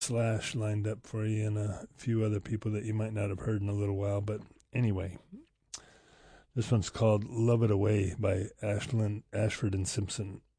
Slash lined up for you and a few other people that you might not have heard in a little while. But anyway, this one's called Love It Away by Ashford and Simpson.